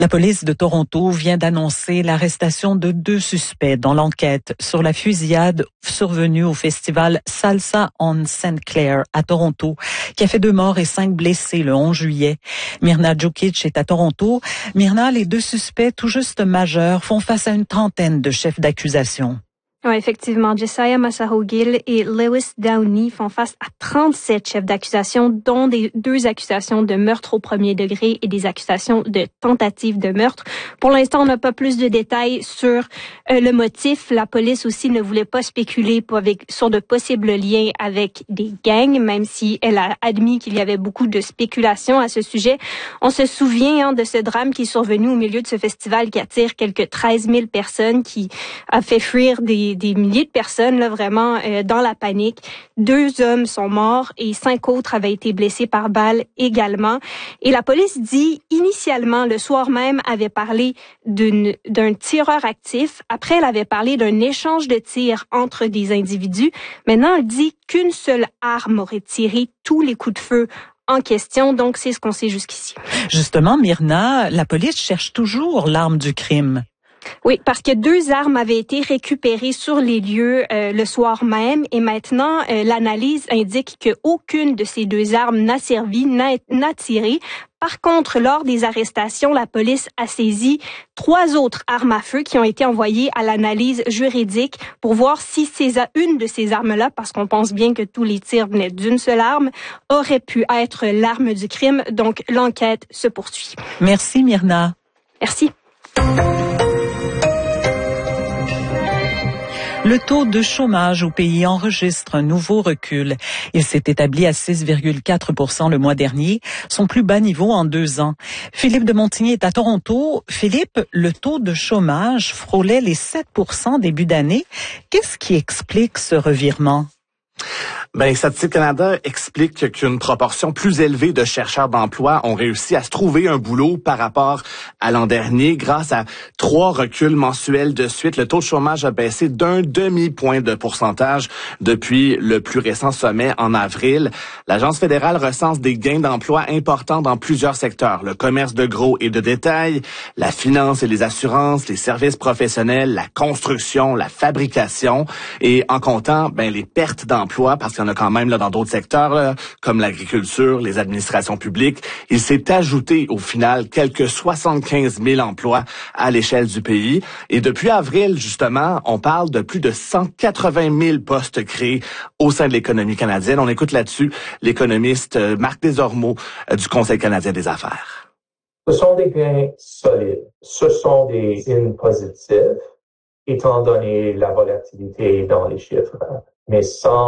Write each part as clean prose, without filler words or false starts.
La police de Toronto vient d'annoncer l'arrestation de 2 suspects dans l'enquête sur la fusillade survenue au festival Salsa on St. Clair à Toronto, qui a fait 2 morts et 5 blessés le 11 juillet. Mirna Djukic est à Toronto. Mirna, les 2 suspects tout juste majeurs font face à une trentaine de chefs d'accusation. Oui, effectivement. Josiah Massarogill et Lewis Downey font face à 37 chefs d'accusation, dont 2 accusations de meurtre au premier degré et des accusations de tentative de meurtre. Pour l'instant, on n'a pas plus de détails sur le motif. La police aussi ne voulait pas spéculer sur de possibles liens avec des gangs, même si elle a admis qu'il y avait beaucoup de spéculations à ce sujet. On se souvient de ce drame qui est survenu au milieu de ce festival qui attire quelques 13 000 personnes, qui a fait fuir des milliers de personnes là, vraiment dans la panique. 2 hommes sont morts et 5 autres avaient été blessés par balle également. Et la police dit initialement, le soir même, avait parlé d'un tireur actif. Après, elle avait parlé d'un échange de tirs entre des individus. Maintenant, elle dit qu'une seule arme aurait tiré tous les coups de feu en question. Donc, c'est ce qu'on sait jusqu'ici. Justement, Mirna, la police cherche toujours l'arme du crime. Oui, parce que 2 armes avaient été récupérées sur les lieux le soir même et maintenant, l'analyse indique qu'aucune de ces 2 armes n'a servi, n'a tiré. Par contre, lors des arrestations, la police a saisi 3 autres armes à feu qui ont été envoyées à l'analyse juridique pour voir si une de ces armes-là, parce qu'on pense bien que tous les tirs venaient d'une seule arme, aurait pu être l'arme du crime. Donc, l'enquête se poursuit. Merci, Mirna. Merci. Le taux de chômage au pays enregistre un nouveau recul. Il s'est établi à 6,4% le mois dernier, son plus bas niveau en 2 ans. Philippe de Montigny est à Toronto. Philippe, le taux de chômage frôlait les 7% début d'année. Qu'est-ce qui explique ce revirement? Statistique Canada explique qu'une proportion plus élevée de chercheurs d'emploi ont réussi à se trouver un boulot par rapport à l'an dernier. Grâce à 3 reculs mensuels de suite, le taux de chômage a baissé d'1 demi-point de pourcentage depuis le plus récent sommet en avril. L'Agence fédérale recense des gains d'emploi importants dans plusieurs secteurs. Le commerce de gros et de détail, la finance et les assurances, les services professionnels, la construction, la fabrication et en comptant les pertes d'emploi, parce qu'il y en a quand même là dans d'autres secteurs là, comme l'agriculture, les administrations publiques. Il s'est ajouté au final quelques 75 000 emplois à l'échelle du pays. Et depuis avril, justement, on parle de plus de 180 000 postes créés au sein de l'économie canadienne. On écoute là-dessus l'économiste Marc Desormeaux du Conseil canadien des affaires. Ce sont des gains solides. Ce sont des signes positifs, étant donné la volatilité dans les chiffres. Mais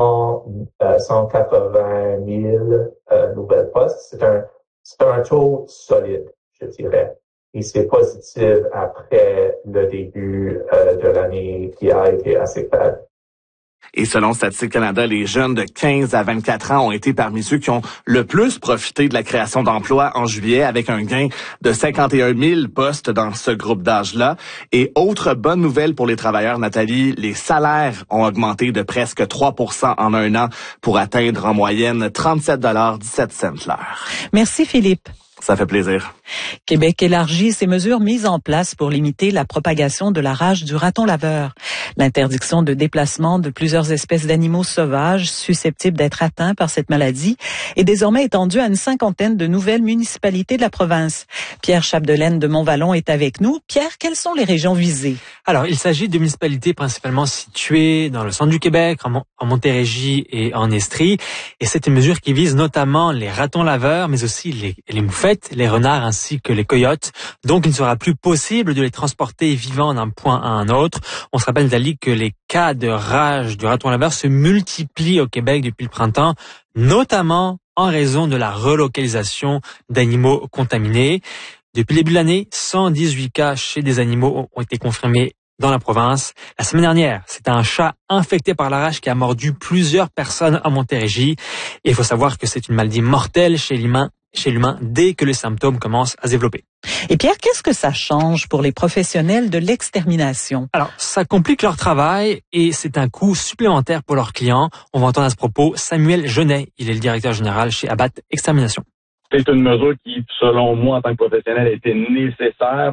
180 000 nouvelles postes, c'est un taux solide, je dirais. Et c'est positif après le début de l'année qui a été assez faible. Et selon Statistique Canada, les jeunes de 15 à 24 ans ont été parmi ceux qui ont le plus profité de la création d'emplois en juillet, avec un gain de 51 000 postes dans ce groupe d'âge-là. Et autre bonne nouvelle pour les travailleurs, Nathalie, les salaires ont augmenté de presque 3% en 1 an pour atteindre en moyenne 37,17 $ l'heure. Merci, Philippe. Ça fait plaisir. Québec élargit ses mesures mises en place pour limiter la propagation de la rage du raton laveur. L'interdiction de déplacement de plusieurs espèces d'animaux sauvages susceptibles d'être atteints par cette maladie est désormais étendue à une 50aine de nouvelles municipalités de la province. Pierre Chapdelaine de Montvallon est avec nous. Pierre, quelles sont les régions visées? Alors, il s'agit de municipalités principalement situées dans le centre du Québec, en Montérégie et en Estrie. Et c'est une mesure qui vise notamment les ratons laveurs, mais aussi les moufettes, les renards ainsi que les coyotes. Donc, il ne sera plus possible de les transporter vivants d'un point à un autre. On se rappelle, Dali, que les cas de rage du raton laveur se multiplient au Québec depuis le printemps, notamment en raison de la relocalisation d'animaux contaminés. Depuis le début de l'année, 118 cas chez des animaux ont été confirmés dans la province. La semaine dernière, c'était un chat infecté par la rage qui a mordu plusieurs personnes à Montérégie. Et il faut savoir que c'est une maladie mortelle chez l'humain dès que les symptômes commencent à se développer. Et Pierre, qu'est-ce que ça change pour les professionnels de l'extermination? Alors, ça complique leur travail et c'est un coût supplémentaire pour leurs clients. On va entendre à ce propos Samuel Genet. Il est le directeur général chez Abat Extermination. C'est une mesure qui, selon moi, en tant que professionnel, était nécessaire